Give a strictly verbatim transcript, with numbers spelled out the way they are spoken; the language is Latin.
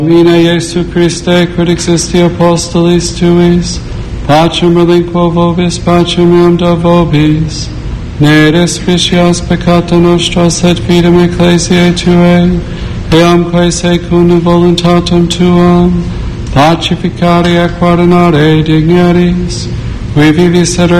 Vina Iesu Christe, quid existi apostolis tuis, pacem relinquo vobis, pacem eam do vobis, ne despicias peccata nostra, sed fidem ecclesiae tuae, eamque secundum voluntatem tuam, pacificare et pardonare dignaris, qui vivis et